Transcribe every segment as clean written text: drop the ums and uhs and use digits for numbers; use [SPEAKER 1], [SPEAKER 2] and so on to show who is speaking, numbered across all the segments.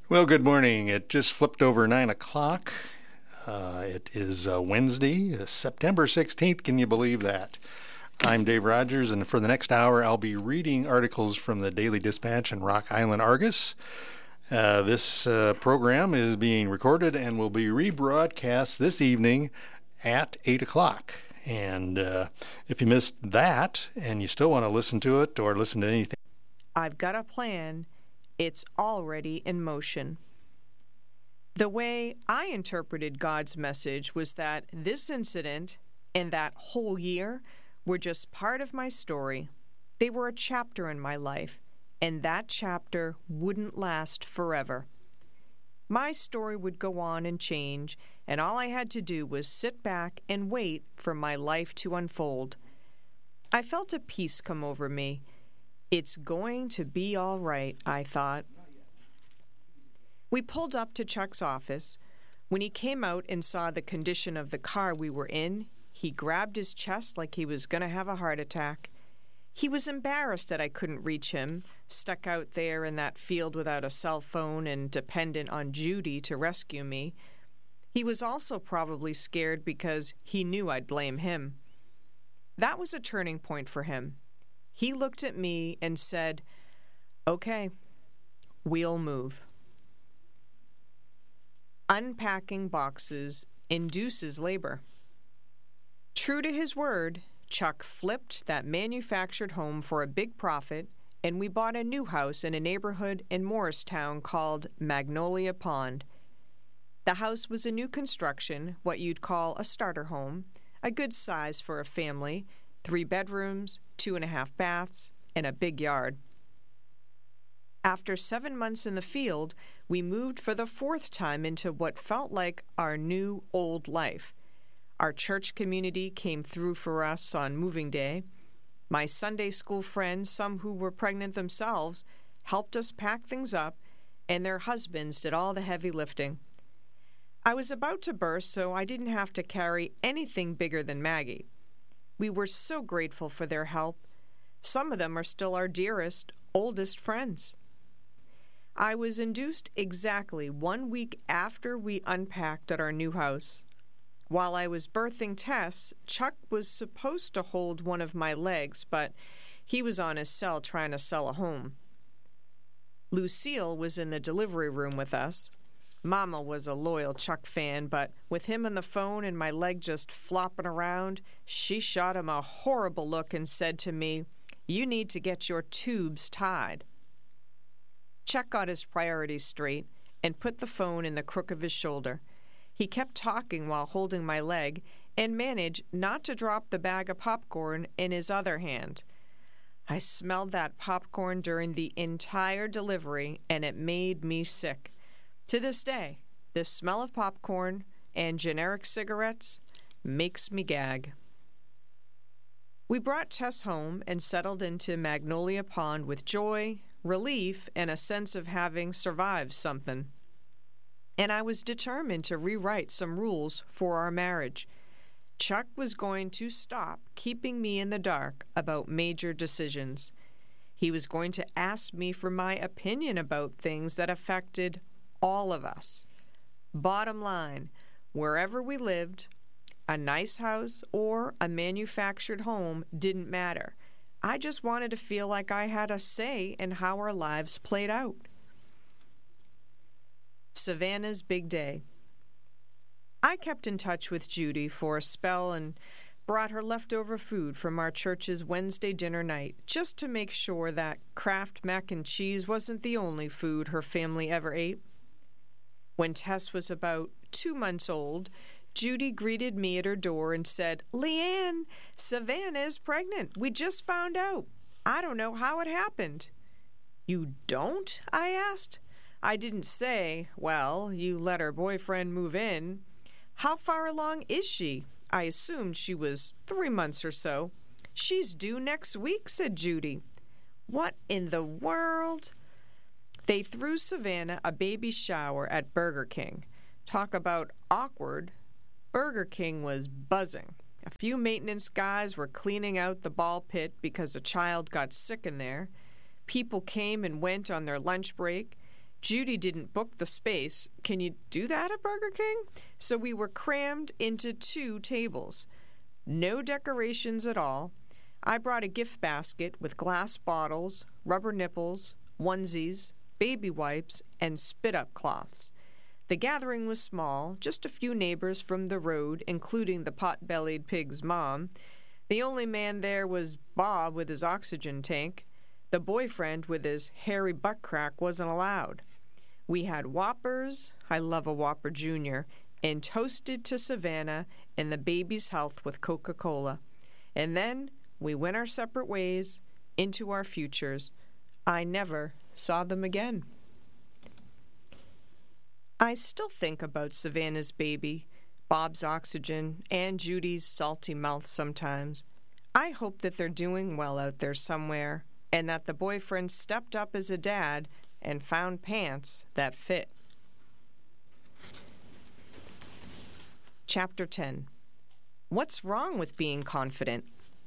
[SPEAKER 1] Well, good morning. It just flipped over 9 o'clock. It is Wednesday, September 16th. Can you believe that? I'm Dave Rogers, and for the next hour, I'll be reading articles from the Daily Dispatch and Rock Island Argus. This program is being recorded and will be rebroadcast this evening at 8 o'clock. And if you missed that and you still want to listen to it or listen to anything,
[SPEAKER 2] I've got a plan. It's already in motion. The way I interpreted God's message was that this incident and that whole year were just part of my story. They were a chapter in my life, and that chapter wouldn't last forever. My story would go on and change, and all I had to do was sit back and wait for my life to unfold. I felt a peace come over me. It's going to be all right, I thought. We pulled up to Chuck's office. When he came out and saw the condition of the car we were in, he grabbed his chest like he was going to have a heart attack. He was embarrassed that I couldn't reach him, stuck out there in that field without a cell phone and dependent on Judy to rescue me. He was also probably scared because he knew I'd blame him. That was a turning point for him. He looked at me and said, "Okay, we'll move." Unpacking boxes induces labor. True to his word, Chuck flipped that manufactured home for a big profit, and we bought a new house in a neighborhood in Morristown called Magnolia Pond. The house was a new construction, what you'd call a starter home, a good size for a family, 3 bedrooms, 2.5 baths, and a big yard. After 7 months in the field, we moved for the 4th time into what felt like our new old life. Our church community came through for us on moving day. My Sunday school friends, some who were pregnant themselves, helped us pack things up, and their husbands did all the heavy lifting. I was about to burst, so I didn't have to carry anything bigger than Maggie. We were so grateful for their help. Some of them are still our dearest, oldest friends. I was induced exactly 1 week after we unpacked at our new house. While I was birthing Tess, Chuck was supposed to hold one of my legs, but he was on his cell trying to sell a home. Lucille was in the delivery room with us. Mama was a loyal Chuck fan, but with him on the phone and my leg just flopping around, she shot him a horrible look and said to me, "You need to get your tubes tied." Chuck got his priorities straight and put the phone in the crook of his shoulder. He kept talking while holding my leg and managed not to drop the bag of popcorn in his other hand. I smelled that popcorn during the entire delivery, and it made me sick. To this day, the smell of popcorn and generic cigarettes makes me gag. We brought Tess home and settled into Magnolia Pond with joy, relief, and a sense of having survived something. And I was determined to rewrite some rules for our marriage. Chuck was going to stop keeping me in the dark about major decisions. He was going to ask me for my opinion about things that affected all of us. Bottom line, wherever we lived, a nice house or a manufactured home didn't matter. I just wanted to feel like I had a say in how our lives played out. Savannah's big day. I kept in touch with Judy for a spell and brought her leftover food from our church's Wednesday dinner night, just to make sure that Kraft mac and cheese wasn't the only food her family ever ate. When Tess was about 2 months old, Judy greeted me at her door and said, "Leanne, Savannah is pregnant. We just found out. I don't know how it happened." "You don't?" I asked. I didn't say, "Well, you let her boyfriend move in." "How far along is she?" I assumed she was 3 months or so. "She's due next week," said Judy. "What in the world?" They threw Savannah a baby shower at Burger King. Talk about awkward. Burger King was buzzing. A few maintenance guys were cleaning out the ball pit because a child got sick in there. People came and went on their lunch break. Judy didn't book the space. Can you do that at Burger King? So we were crammed into 2 tables. No decorations at all. I brought a gift basket with glass bottles, rubber nipples, onesies, baby wipes, and spit-up cloths. The gathering was small, just a few neighbors from the road, including the pot-bellied pig's mom. The only man there was Bob with his oxygen tank. The boyfriend with his hairy butt crack wasn't allowed. We had Whoppers, I love a Whopper Jr., and toasted to Savannah and the baby's health with Coca-Cola. And then we went our separate ways into our futures. I never saw them again. I still think about Savannah's baby, Bob's oxygen, and Judy's salty mouth sometimes. I hope that they're doing well out there somewhere, and that the boyfriend stepped up as a dad and found pants that fit. Chapter 10. What's wrong with being confident?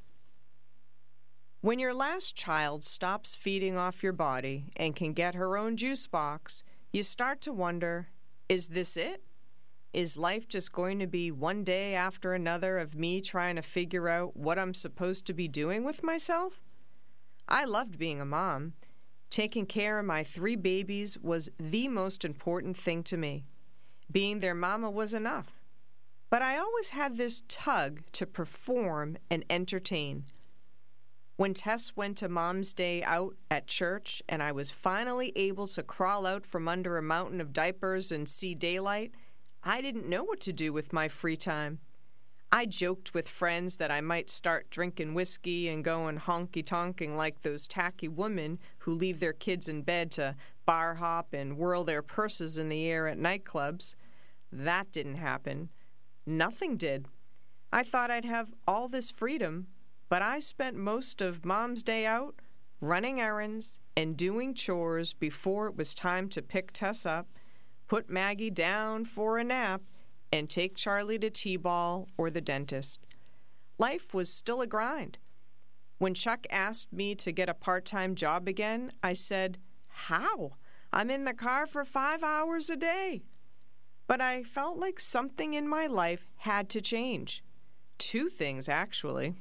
[SPEAKER 2] When your last child stops feeding off your body and can get her own juice box, you start to wonder, is this it? Is life just going to be one day after another of me trying to figure out what I'm supposed to be doing with myself? I loved being a mom. Taking care of my 3 babies was the most important thing to me. Being their mama was enough. But I always had this tug to perform and entertain. When Tess went to Mom's Day out at church and I was finally able to crawl out from under a mountain of diapers and see daylight, I didn't know what to do with my free time. I joked with friends that I might start drinking whiskey and going honky-tonking like those tacky women who leave their kids in bed to bar hop and whirl their purses in the air at nightclubs. That didn't happen. Nothing did. I thought I'd have all this freedom, but I spent most of Mom's Day out running errands and doing chores before it was time to pick Tess up, put Maggie down for a nap, and take Charlie to T-ball or the dentist. Life was still a grind. When Chuck asked me to get a part-time job again, I said, "How? I'm in the car for 5 hours a day." But I felt like something in my life had to change. 2 things, actually.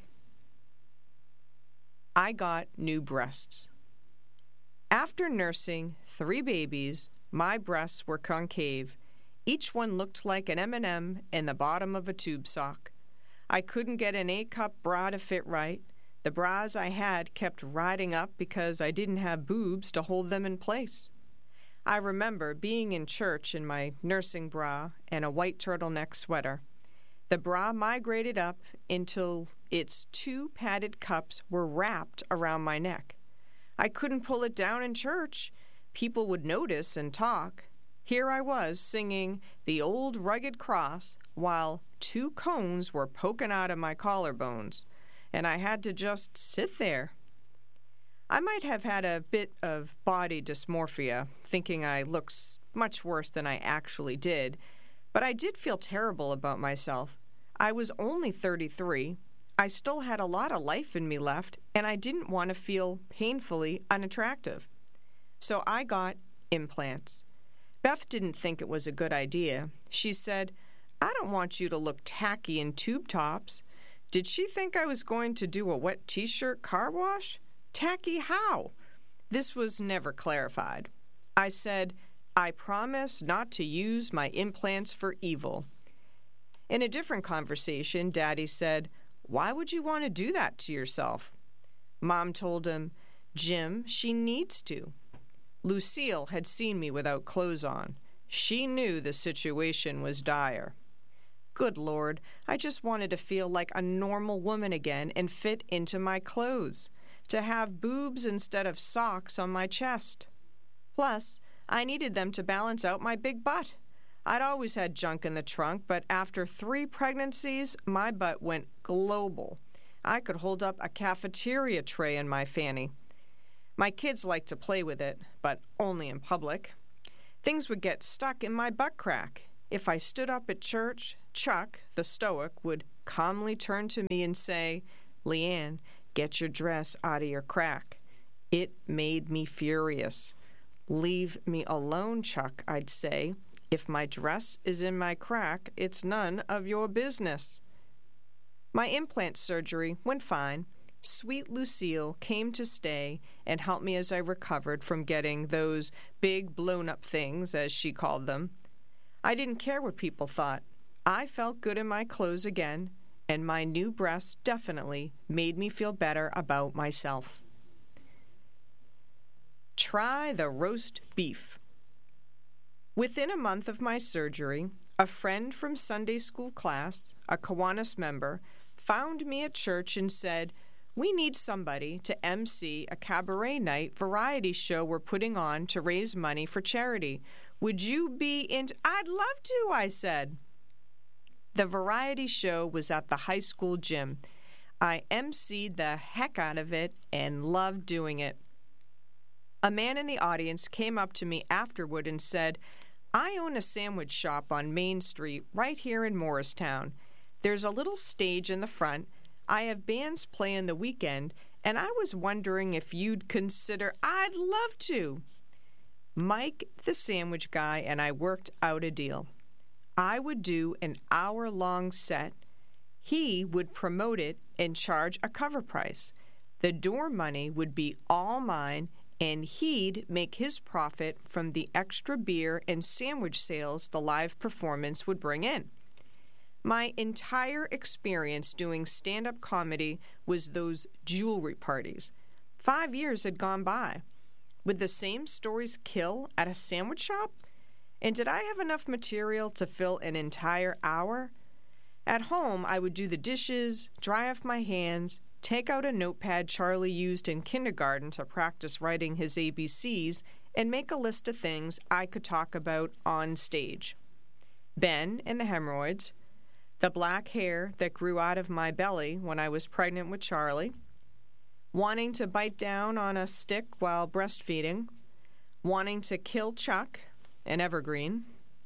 [SPEAKER 2] I got new breasts. After nursing 3 babies, my breasts were concave. Each one looked like an M&M in the bottom of a tube sock. I couldn't get an A-cup bra to fit right. The bras I had kept riding up because I didn't have boobs to hold them in place. I remember being in church in my nursing bra and a white turtleneck sweater. The bra migrated up until its 2 padded cups were wrapped around my neck. I couldn't pull it down in church. People would notice and talk. Here I was singing The Old Rugged Cross while 2 cones were poking out of my collarbones, and I had to just sit there. I might have had a bit of body dysmorphia, thinking I looked much worse than I actually did, but I did feel terrible about myself. I was only 33. I still had a lot of life in me left, and I didn't want to feel painfully unattractive. So I got implants. Beth didn't think it was a good idea. She said, "I don't want you to look tacky in tube tops." Did she think I was going to do a wet t-shirt car wash? Tacky how? This was never clarified. I said, "I promise not to use my implants for evil." In a different conversation, Daddy said, "Why would you want to do that to yourself?" Mom told him, "Jim, she needs to." Lucille had seen me without clothes on. She knew the situation was dire. Good Lord, I just wanted to feel like a normal woman again and fit into my clothes, to have boobs instead of socks on my chest. Plus, I needed them to balance out my big butt. I'd always had junk in the trunk, but after 3 pregnancies, my butt went global. I could hold up a cafeteria tray in my fanny. My kids liked to play with it, but only in public. Things would get stuck in my butt crack. If I stood up at church, Chuck, the stoic, would calmly turn to me and say, "Leanne, get your dress out of your crack." It made me furious. "Leave me alone, Chuck," I'd say. "If my dress is in my crack, it's none of your business." My implant surgery went fine. Sweet Lucille came to stay and help me as I recovered from getting those big blown-up things, as she called them. I didn't care what people thought. I felt good in my clothes again, and my new breasts definitely made me feel better about myself. Try the roast beef. Within a month of my surgery, a friend from Sunday school class, a Kiwanis member, found me at church and said, "We need somebody to MC a cabaret night variety show we're putting on to raise money for charity. Would you be in?" "I'd love to," I said. The variety show was at the high school gym. I MC'd the heck out of it and loved doing it. A man in the audience came up to me afterward and said, "I own a sandwich shop on Main Street right here in Morristown. There's a little stage in the front. I have bands playing the weekend, and I was wondering if you'd consider—" "I'd love to." Mike, the sandwich guy, and I worked out a deal. I would do an hour-long set. He would promote it and charge a cover price. The door money would be all mine, and he'd make his profit from the extra beer and sandwich sales the live performance would bring in. My entire experience doing stand-up comedy was those jewelry parties. 5 years had gone by. Would the same stories kill at a sandwich shop? And did I have enough material to fill an entire hour? At home, I would do the dishes, dry off my hands, take out a notepad Charlie used in kindergarten to practice writing his ABCs, and make a list of things I could talk about on stage. Ben and the hemorrhoids, the black hair that grew out of my belly when I was pregnant with Charlie, wanting to bite down on a stick while breastfeeding, wanting to kill Chuck, an evergreen.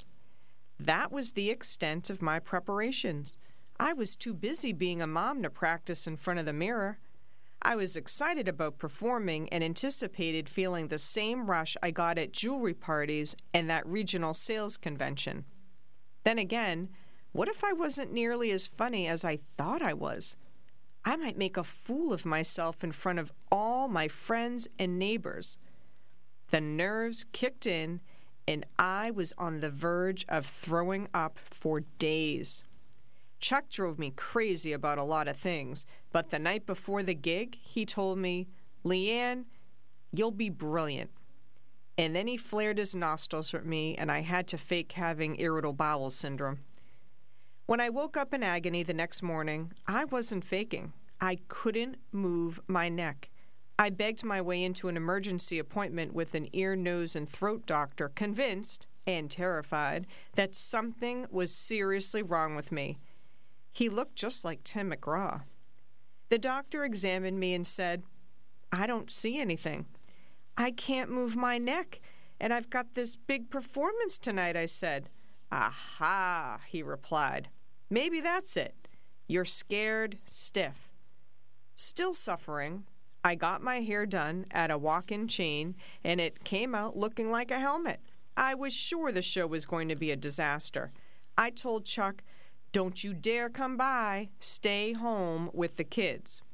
[SPEAKER 2] That was the extent of my preparations. I was too busy being a mom to practice in front of the mirror. I was excited about performing and anticipated feeling the same rush I got at jewelry parties and that regional sales convention. Then again, what if I wasn't nearly as funny as I thought I was? I might make a fool of myself in front of all my friends and neighbors. The nerves kicked in, and I was on the verge of throwing up for days. Chuck drove me crazy about a lot of things, but the night before the gig, he told me, "Leanne, you'll be brilliant." And then he flared his nostrils at me, and I had to fake having irritable bowel syndrome. When I woke up in agony the next morning, I wasn't faking. I couldn't move my neck. I begged my way into an emergency appointment with an ear, nose, and throat doctor, convinced and terrified that something was seriously wrong with me. He looked just like Tim McGraw. The doctor examined me and said, "I don't see anything. I can't move my neck, and I've got this big performance tonight," I said. "Aha," he replied. "Maybe that's it. You're scared stiff." Still suffering, I got my hair done at a walk-in chain, and it came out looking like a helmet. I was sure the show was going to be a disaster. I told Chuck, "Don't you dare come by. Stay home with the kids."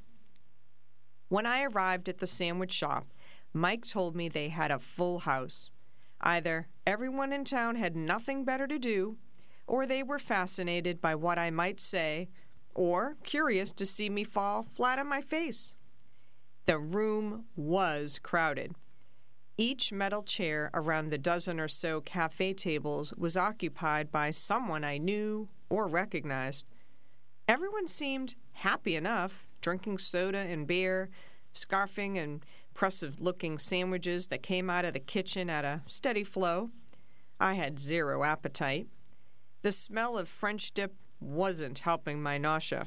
[SPEAKER 2] When I arrived at the sandwich shop, Mike told me they had a full house. Either everyone in town had nothing better to do, or they were fascinated by what I might say, or curious to see me fall flat on my face. The room was crowded. Each metal chair around the dozen or so cafe tables was occupied by someone I knew or recognized. Everyone seemed happy enough, drinking soda and beer, scarfing impressive-looking sandwiches that came out of the kitchen at a steady flow. I had zero appetite. The smell of French dip wasn't helping my nausea.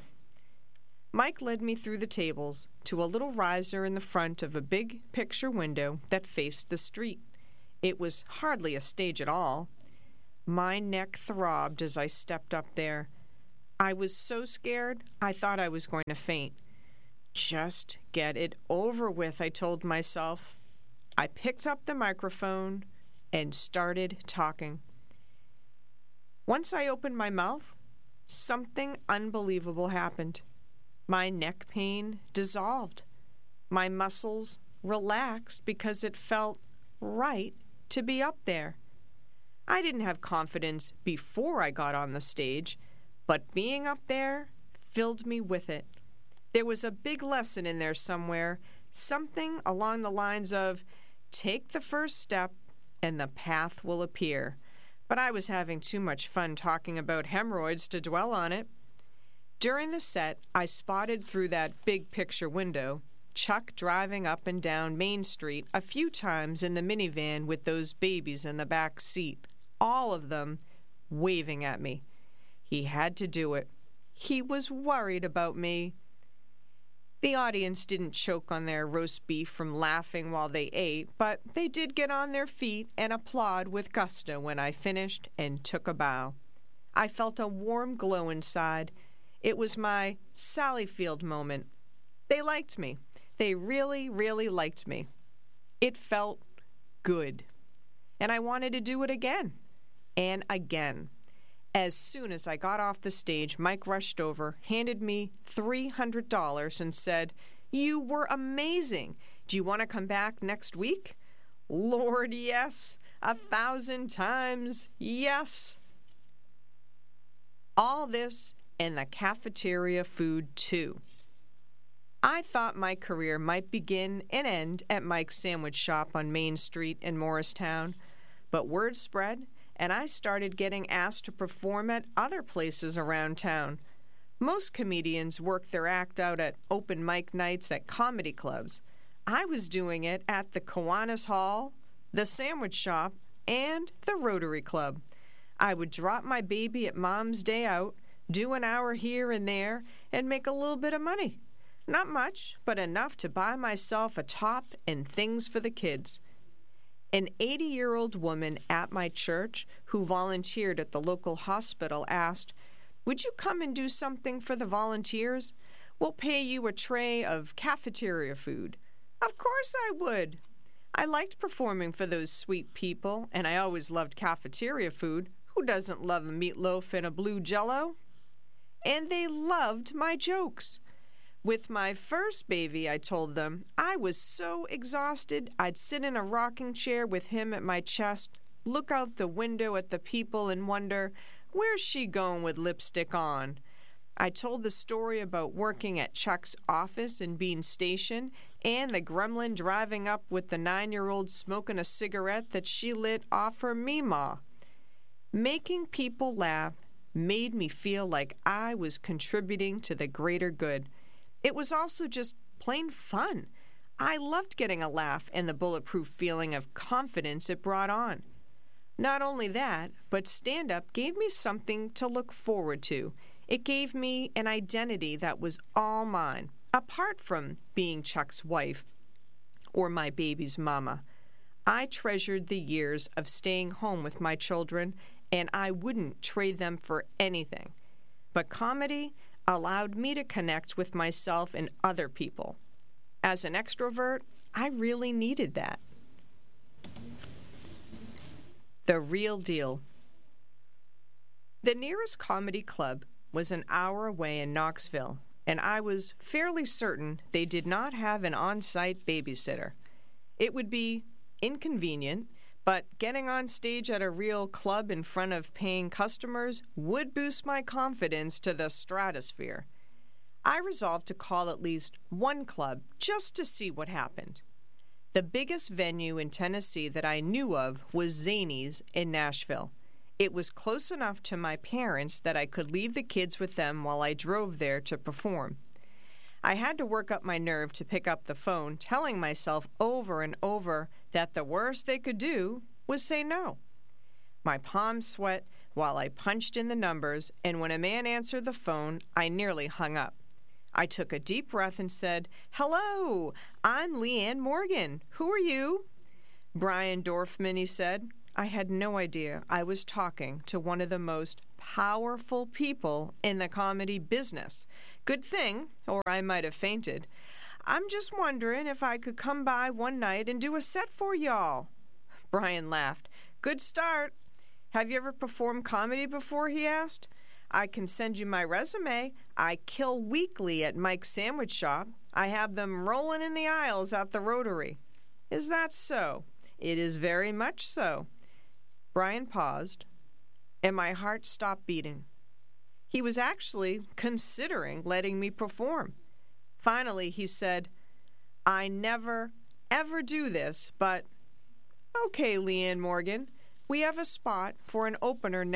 [SPEAKER 2] Mike led me through the tables to a little riser in the front of a big picture window that faced the street. It was hardly a stage at all. My neck throbbed as I stepped up there. I was so scared, I thought I was going to faint. Just get it over with, I told myself. I picked up the microphone and started talking. Once I opened my mouth, something unbelievable happened. My neck pain dissolved. My muscles relaxed because it felt right to be up there. I didn't have confidence before I got on the stage, but being up there filled me with it. There was a big lesson in there somewhere, something along the lines of, take the first step and the path will appear. But I was having too much fun talking about hemorrhoids to dwell on it. During the set, I spotted through that big picture window Chuck driving up and down Main Street a few times in the minivan with those babies in the back seat, all of them waving at me. He had to do it. He was worried about me. The audience didn't choke on their roast beef from laughing while they ate, but they did get on their feet and applaud with gusto when I finished and took a bow. I felt a warm glow inside. It was my Sally Field moment. They liked me. They really, really liked me. It felt good. And I wanted to do it again and again. As soon as I got off the stage, Mike rushed over, handed me $300 and said, "You were amazing. Do you want to come back next week?" Lord, yes. 1,000 times yes. All this and the cafeteria food, too. I thought my career might begin and end at Mike's Sandwich Shop on Main Street in Morristown, but word spread, and I started getting asked to perform at other places around town. Most comedians work their act out at open mic nights at comedy clubs. I was doing it at the Kiwanis Hall, the Sandwich Shop, and the Rotary Club. I would drop my baby at Mom's Day Out, do an hour here and there, and make a little bit of money. Not much, but enough to buy myself a top and things for the kids. An 80-year-old woman at my church who volunteered at the local hospital asked, "Would you come and do something for the volunteers? We'll pay you a tray of cafeteria food." Of course I would. I liked performing for those sweet people, and I always loved cafeteria food. Who doesn't love a meatloaf and a blue Jell-O? And they loved my jokes. With my first baby, I told them, I was so exhausted I'd sit in a rocking chair with him at my chest, look out the window at the people and wonder, where's she going with lipstick on? I told the story about working at Chuck's office in Bean Station and the gremlin driving up with the 9-year-old smoking a cigarette that she lit off her Meemaw. Making people laugh made me feel like I was contributing to the greater good. It was also just plain fun. I loved getting a laugh and the bulletproof feeling of confidence it brought on. Not only that, but stand-up gave me something to look forward to. It gave me an identity that was all mine, apart from being Chuck's wife or my baby's mama. I treasured the years of staying home with my children, and I wouldn't trade them for anything. But comedy allowed me to connect with myself and other people. As an extrovert, I really needed that. The real deal. The nearest comedy club was an hour away in Knoxville, and I was fairly certain they did not have an on-site babysitter. It would be inconvenient, but getting on stage at a real club in front of paying customers would boost my confidence to the stratosphere. I resolved to call at least one club just to see what happened. The biggest venue in Tennessee that I knew of was Zanies in Nashville. It was close enough to my parents that I could leave the kids with them while I drove there to perform. I had to work up my nerve to pick up the phone, telling myself over and over that the worst they could do was say no. My palms sweat while I punched in the numbers, and when a man answered the phone, I nearly hung up. I took a deep breath and said, "Hello, I'm Leanne Morgan. Who are you?" "Brian Dorfman," he said. I had no idea I was talking to one of the most powerful people in the comedy business. Good thing, or I might have fainted. I'm just wondering if I could come by one night and do a set for y'all. Brian laughed. Good start. Have you ever performed comedy before, he asked. I can send you my resume. I kill weekly at Mike's Sandwich Shop. I have them rolling in the aisles at the Rotary. Is that so? It is very much so. Brian paused, and my heart stopped beating. He was actually considering letting me perform. Finally, he said, I never, ever do this, but okay, Leanne Morgan, we have a spot for an opener